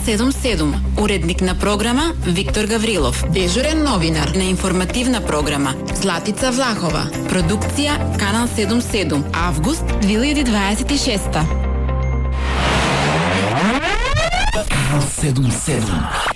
77, уредник на програма Виктор Гаврилов, дежурен новинар на информативна програма Златица Влахова, продукција Канал 77, август 2026. Канал 77.